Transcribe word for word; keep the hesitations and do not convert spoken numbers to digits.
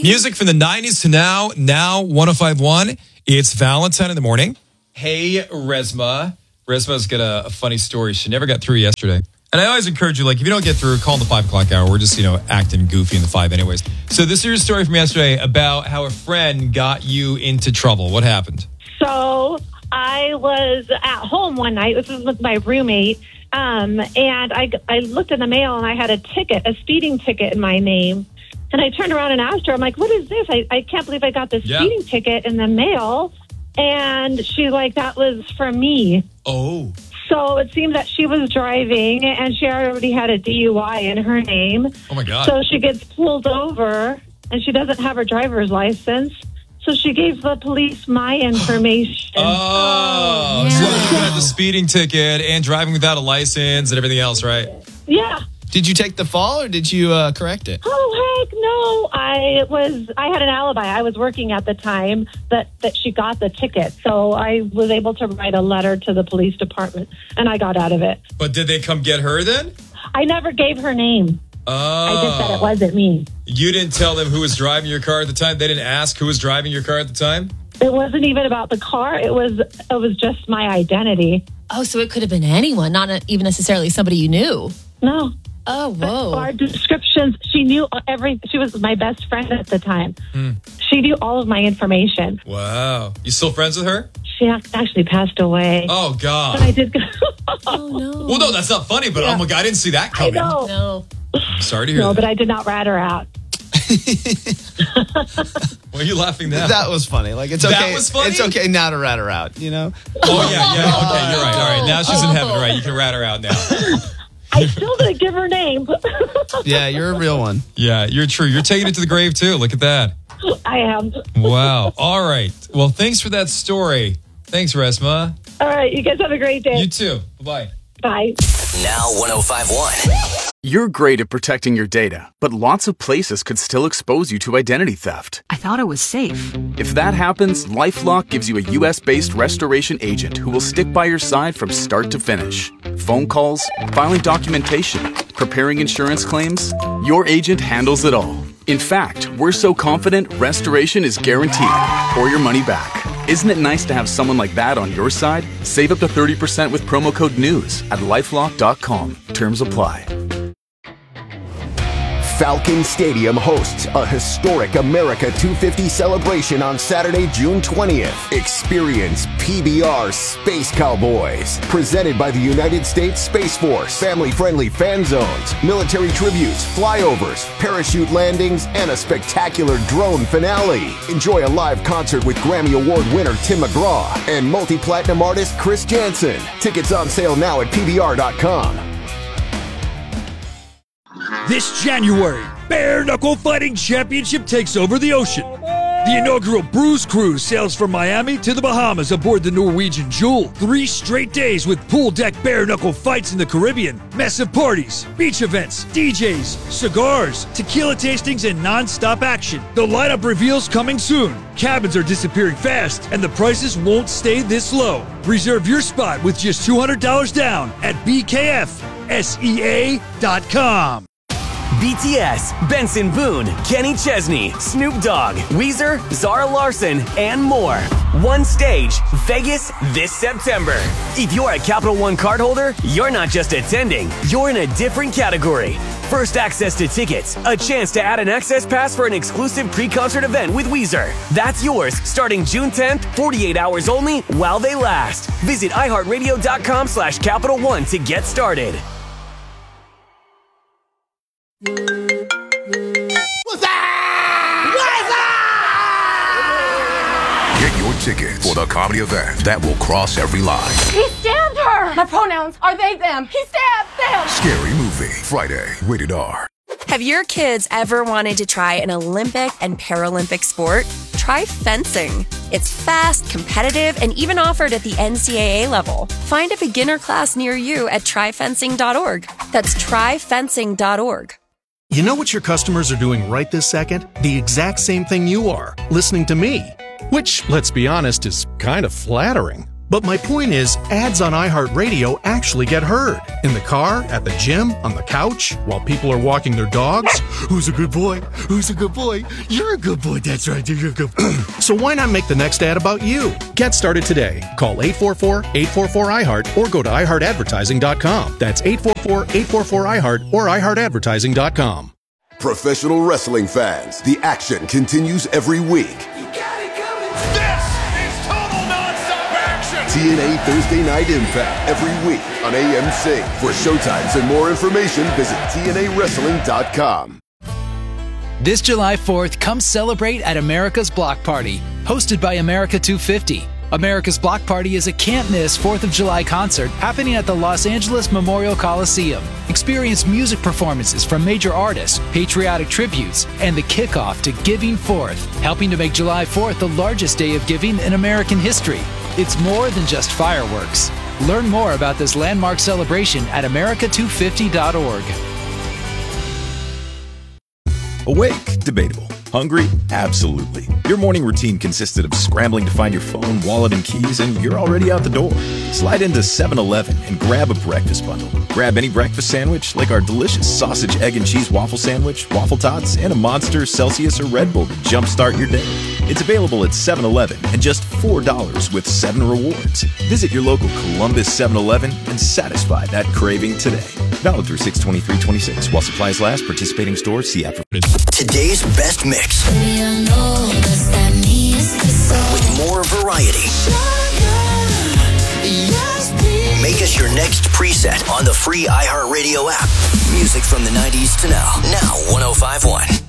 Music from the nineties to now, now one oh five point one. It's Valentine in the morning. Hey, Resma. Resma's got a, a funny story. She never got through yesterday. And I always encourage you, like, if you don't get through, call in the five o'clock hour. We're just, you know, acting goofy in the five anyways. So this is your story from yesterday about how a friend got you into trouble. What happened? So I was at home one night. This was with my roommate. Um, and I, I looked in the mail and I had a ticket, a speeding ticket in my name. And I turned around and asked her, I'm like, what is this? I, I can't believe I got this yeah. speeding ticket in the mail. And she's like, that was from me. Oh. So it seemed that she was driving and she already had a D U I in her name. Oh, my God. So she gets pulled over and she doesn't have her driver's license. So she gave the police my information. Oh, yeah. So you had the speeding ticket and driving without a license and everything else, right? Yeah. Did you take the fall or did you uh, correct it? Oh, heck no. I was, I had an alibi. I was working at the time that, that she got the ticket. So I was able to write a letter to the police department and I got out of it. But did they come get her then? I never gave her name. Oh. I just said it wasn't me. You didn't tell them who was driving your car at the time? They didn't ask who was driving your car at the time? It wasn't even about the car. It was, it was just my identity. Oh, so it could have been anyone, not even necessarily somebody you knew. No. Oh, whoa. Our descriptions, she knew every, she was my best friend at the time. Hmm. She knew all of my information. Wow. You still friends with her? She actually passed away. Oh, God. But I did go. Oh, no. Well, no, that's not funny, but yeah. oh, my God, I didn't see that coming. I know. No. Sorry to hear no, that. but I did not rat her out. Why are you laughing now? That was funny. Like it's okay. That was funny? It's okay now to rat her out, you know? Oh, yeah, yeah. Okay, you're right. All right. Now she's in heaven. All right. You can rat her out now. I still didn't give her name. Yeah, you're a real one. Yeah, you're true. You're taking it to the grave, too. Look at that. I am. Wow. All right. Well, thanks for that story. Thanks, Resma. All right. You guys have a great day. You too. Bye-bye. Bye. Now one oh five point one. You're great at protecting your data, but lots of places could still expose you to identity theft. I thought it was safe. If that happens, LifeLock gives you a U S-based restoration agent who will stick by your side from start to finish. Phone calls, filing documentation, preparing insurance claims, your agent handles it all. In fact, we're so confident restoration is guaranteed or your money back. Isn't it nice to have someone like that on your side? Save up to thirty percent with promo code NEWS at lifelock dot com. Terms apply. Falcon Stadium hosts a historic America two fifty celebration on Saturday, June twentieth. Experience P B R Space Cowboys, presented by the United States Space Force. Family-friendly fan zones, military tributes, flyovers, parachute landings, and a spectacular drone finale. Enjoy a live concert with Grammy Award winner Tim McGraw and multi-platinum artist Chris Jansen. Tickets on sale now at P B R dot com. This January, Bare Knuckle Fighting Championship takes over the ocean. The inaugural Bruise Cruise sails from Miami to the Bahamas aboard the Norwegian Jewel. Three straight days with pool deck bare knuckle fights in the Caribbean, massive parties, beach events, D Js, cigars, tequila tastings, and non-stop action. The lineup reveals coming soon. Cabins are disappearing fast, and the prices won't stay this low. Reserve your spot with just two hundred dollars down at B K F S E A dot com. B T S, Benson Boone, Kenny Chesney, Snoop Dogg, Weezer, Zara Larson, and more. One stage, Vegas this September. If you're a Capital One cardholder, you're not just attending, you're in a different category. First access to tickets, a chance to add an access pass for an exclusive pre-concert event with Weezer. That's yours starting June tenth, forty-eight hours only while they last. Visit iHeartRadio.com slash Capital One to get started. What's that? What's that? Get your tickets for the comedy event that will cross every line. He stabbed her! My pronouns are they, them. He stabbed them! Scary Movie, Friday, rated R. Have your kids ever wanted to try an Olympic and Paralympic sport? Try fencing. It's fast, competitive, and even offered at the N C double A level. Find a beginner class near you at try fencing dot org. That's try fencing dot org. You know what your customers are doing right this second? The exact same thing you are, listening to me. Which, let's be honest, is kind of flattering. But my point is, ads on iHeartRadio actually get heard. In the car, at the gym, on the couch, while people are walking their dogs. Who's a good boy? Who's a good boy? You're a good boy. That's right. You're a good boy. So why not make the next ad about you? Get started today. Call eight four four, eight four four, I heart or go to i heart advertising dot com. That's eight four four, eight four four, I heart or i heart advertising dot com. Professional wrestling fans, the action continues every week. T N A Thursday Night Impact every week on A M C. For showtimes and more information, visit T N A wrestling dot com. This July fourth, come celebrate at America's Block Party, hosted by America two fifty. America's Block Party is a can't-miss fourth of July concert happening at the Los Angeles Memorial Coliseum. Experience music performances from major artists, patriotic tributes, and the kickoff to Giving Fourth, helping to make July fourth the largest day of giving in American history. It's more than just fireworks. Learn more about this landmark celebration at america two fifty dot org. Awake? Debatable. Hungry? Absolutely. Your morning routine consisted of scrambling to find your phone, wallet, and keys, and you're already out the door. Slide into seven eleven and grab a breakfast bundle. Grab any breakfast sandwich, like our delicious sausage, egg, and cheese waffle sandwich, waffle tots, and a Monster, Celsius, or Red Bull to jumpstart your day. It's available at seven eleven and just four dollars with seven rewards. Visit your local Columbus seven eleven and satisfy that craving today. Valid through six twenty-three twenty-six. While supplies last, participating stores, see app for Today's best mix. With more variety. Make us your next preset on the free iHeartRadio app. Music from the nineties to now. Now one oh five point one.